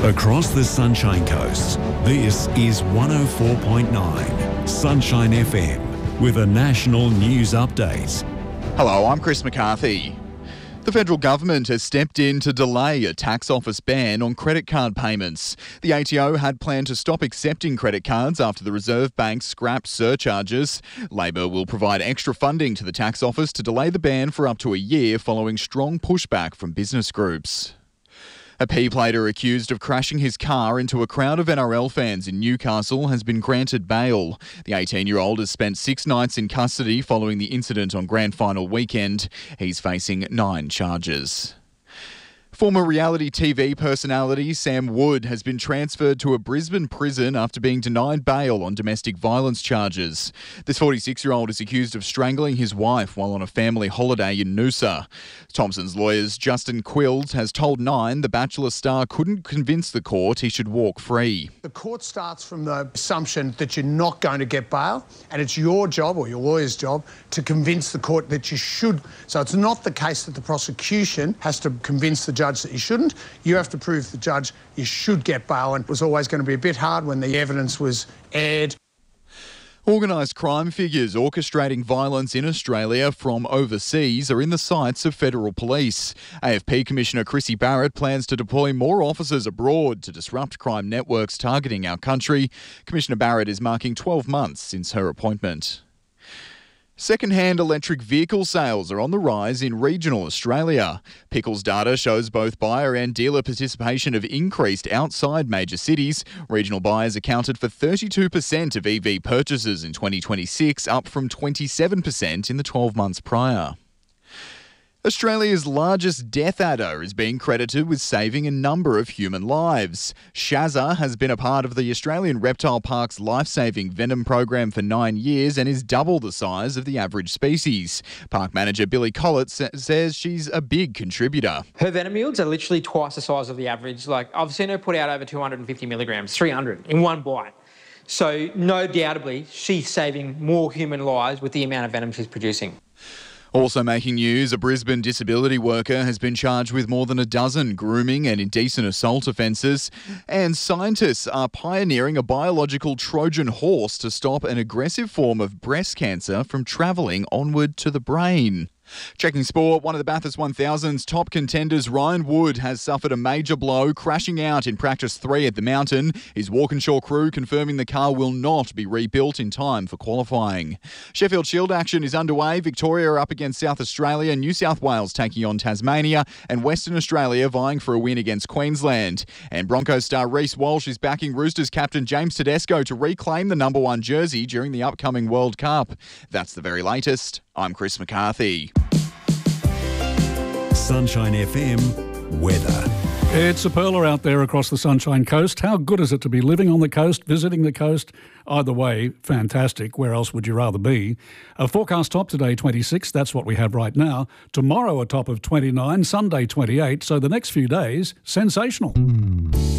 Across the Sunshine Coast, this is 104.9 Sunshine FM with a national news update. Hello, I'm Chris McCarthy. The federal government has stepped in to delay a tax office ban on credit card payments. The ATO had planned to stop accepting credit cards after the Reserve Bank scrapped surcharges. Labor will provide extra funding to the tax office to delay the ban for up to a year following strong pushback from business groups. A P-plater accused of crashing his car into a crowd of NRL fans in Newcastle has been granted bail. The 18-year-old has spent 6 nights in custody following the incident on grand final weekend. He's facing 9 charges. Former reality TV personality Sam Wood has been transferred to a Brisbane prison after being denied bail on domestic violence charges. This 46-year-old is accused of strangling his wife while on a family holiday in Noosa. Thompson's lawyers Justin Quills has told Nine the Bachelor star couldn't convince the court he should walk free. The court starts from the assumption that you're not going to get bail, and it's your job or your lawyer's job to convince the court that you should. So it's not the case that the prosecution has to convince the judge that you shouldn't. You have to prove to the judge you should get bail, and it was always going to be a bit hard when the evidence was aired. Organised crime figures orchestrating violence in Australia from overseas are in the sights of federal police. AFP Commissioner Chrissy Barrett plans to deploy more officers abroad to disrupt crime networks targeting our country. Commissioner Barrett is marking 12 months since her appointment. Second-hand electric vehicle sales are on the rise in regional Australia. Pickles data shows both buyer and dealer participation have increased outside major cities. Regional buyers accounted for 32% of EV purchases in 2026, up from 27% in the 12 months prior. Australia's largest death adder is being credited with saving a number of human lives. Shazza has been a part of the Australian Reptile Park's life-saving venom program for 9 years and is double the size of the average species. Park manager Billy Collett says she's a big contributor. Her venom yields are literally twice the size of the average. I've seen her put out over 250 milligrams, 300 in one bite. So no doubtably, she's saving more human lives with the amount of venom she's producing. Also making news, a Brisbane disability worker has been charged with more than a dozen grooming and indecent assault offences. And scientists are pioneering a biological Trojan horse to stop an aggressive form of breast cancer from travelling onward to the brain. Checking sport, one of the Bathurst 1000's top contenders, Ryan Wood, has suffered a major blow, crashing out in practice 3 at the Mountain. His Walkinshaw crew confirming the car will not be rebuilt in time for qualifying. Sheffield Shield action is underway. Victoria are up against South Australia, New South Wales taking on Tasmania, and Western Australia vying for a win against Queensland. And Broncos star Reece Walsh is backing Roosters captain James Tedesco to reclaim the number 1 jersey during the upcoming World Cup. That's the very latest. I'm Chris McCarthy. Sunshine FM weather. It's a perler out there across the Sunshine Coast. How good is it to be living on the coast, visiting the coast? Either way, fantastic. Where else would you rather be? A forecast top today, 26. That's what we have right now. Tomorrow, a top of 29. Sunday, 28. So the next few days, sensational.